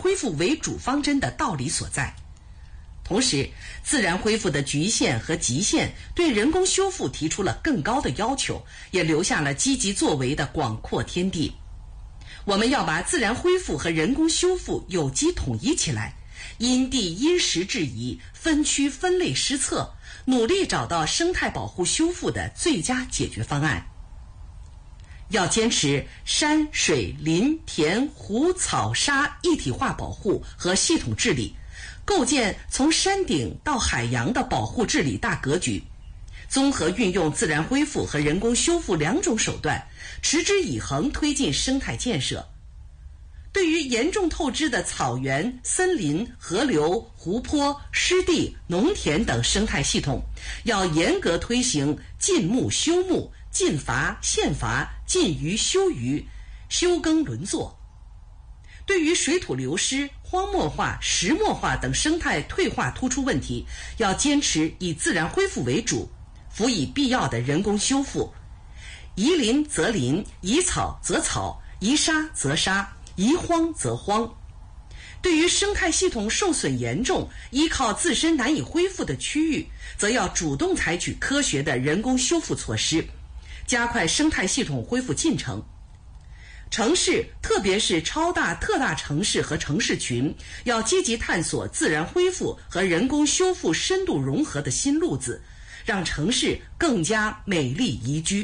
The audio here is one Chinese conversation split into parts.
恢复为主方针的道理所在。同时，自然恢复的局限和极限对人工修复提出了更高的要求，也留下了积极作为的广阔天地。我们要把自然恢复和人工修复有机统一起来，因地因时制宜，分区分类施策，努力找到生态保护修复的最佳解决方案。要坚持山水林田湖草沙一体化保护和系统治理，构建从山顶到海洋的保护治理大格局，综合运用自然恢复和人工修复两种手段，持之以恒推进生态建设。对于严重透支的草原、森林、河流、湖泊、湿地、农田等生态系统，要严格推行禁牧休牧、禁伐限伐、禁渔休渔、休耕轮作。对于水土流失、荒漠化、石墨化等生态退化突出问题，要坚持以自然恢复为主，辅以必要的人工修复。宜林则林，宜草则草，宜沙则沙，宜荒则荒。对于生态系统受损严重、依靠自身难以恢复的区域，则要主动采取科学的人工修复措施，加快生态系统恢复进程。城市，特别是超大、特大城市和城市群，要积极探索自然恢复和人工修复深度融合的新路子，让城市更加美丽宜居。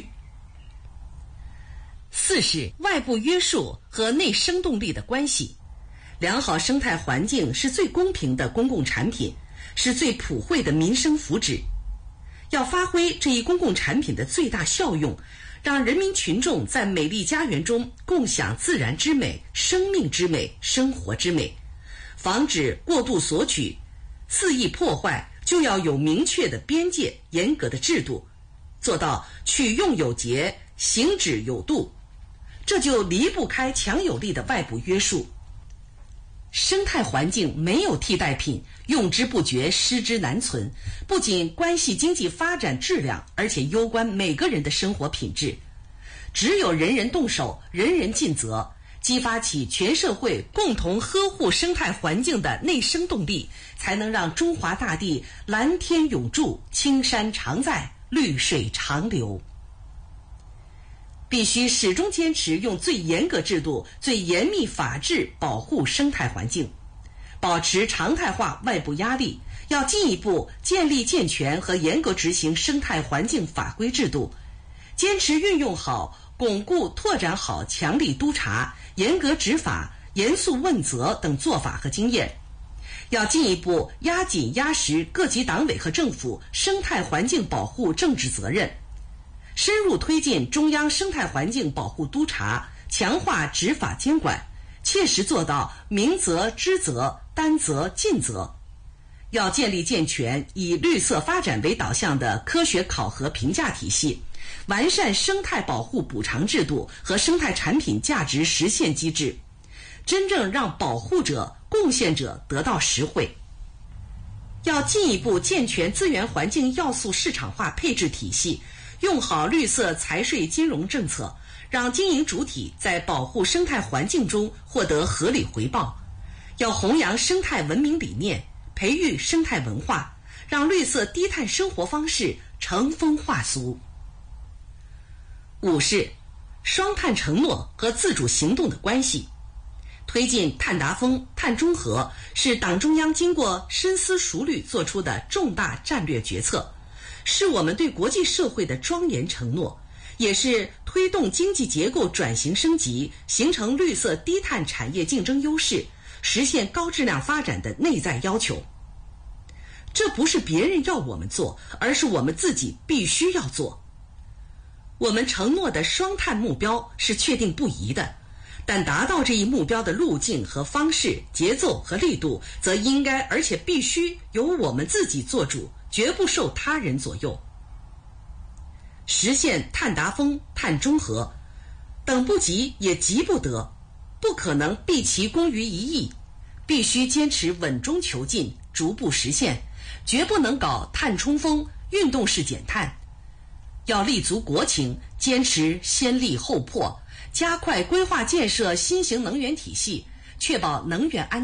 四是外部约束和内生动力的关系。良好生态环境是最公平的公共产品，是最普惠的民生福祉。要发挥这一公共产品的最大效用，让人民群众在美丽家园中共享自然之美、生命之美、生活之美，防止过度索取、肆意破坏，就要有明确的边界、严格的制度，做到取用有节、行止有度。这就离不开强有力的外部约束。生态环境没有替代品，用之不绝，失之难存，不仅关系经济发展质量，而且攸关每个人的生活品质。只有人人动手，人人尽责，激发起全社会共同呵护生态环境的内生动力，才能让中华大地蓝天永驻，青山常在，绿水长流。必须始终坚持用最严格制度、最严密法治保护生态环境，保持常态化外部压力，要进一步建立健全和严格执行生态环境法规制度，坚持运用好、巩固、拓展好强力督查、严格执法、严肃问责等做法和经验，要进一步压紧压实各级党委和政府生态环境保护政治责任，深入推进中央生态环境保护督查，强化执法监管，切实做到明责、知责、担责、尽责。要建立健全以绿色发展为导向的科学考核评价体系，完善生态保护补偿制度和生态产品价值实现机制，真正让保护者、贡献者得到实惠。要进一步健全资源环境要素市场化配置体系，用好绿色财税金融政策，让经营主体在保护生态环境中获得合理回报。要弘扬生态文明理念，培育生态文化，让绿色低碳生活方式成风化俗。五是双碳承诺和自主行动的关系。推进碳达峰、碳中和是党中央经过深思熟虑做出的重大战略决策，是我们对国际社会的庄严承诺，也是推动经济结构转型升级、形成绿色低碳产业竞争优势、实现高质量发展的内在要求。这不是别人要我们做，而是我们自己必须要做。我们承诺的双碳目标是确定不移的，但达到这一目标的路径和方式、节奏和力度，则应该而且必须由我们自己做主，绝不受他人左右。实现碳达峰、碳中和，等不及也急不得，不可能毕其功于一役，必须坚持稳中求进，逐步实现，绝不能搞碳冲锋、运动式减碳。要立足国情，坚持先立后破，加快规划建设新型能源体系，确保能源安